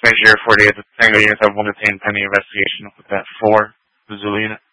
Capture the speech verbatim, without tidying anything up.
Nigeria forty-eight, the Tango units have one detained pending investigation with that four, the Zulu unit.